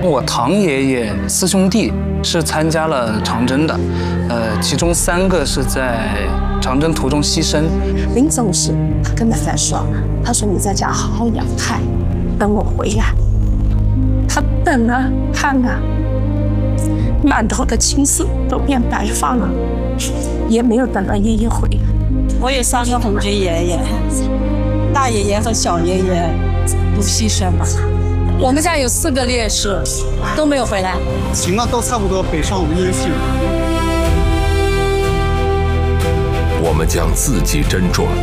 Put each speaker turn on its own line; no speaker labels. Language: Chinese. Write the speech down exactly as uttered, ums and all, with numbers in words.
我堂爷爷四兄弟是参加了长征的，呃，其中三个是在长征途中牺牲。
临走时，他跟奶奶说：“他说你在家好好养胎，等我回来。”他等啊看啊，满头的青丝都变白发了，也没有等到爷爷回来。
我有三个红军爷爷，大爷爷和小爷爷都牺牲了。我们家有四个烈士，都没有回来。
行了，都差不多北上无音信。
我们将字迹斟酌。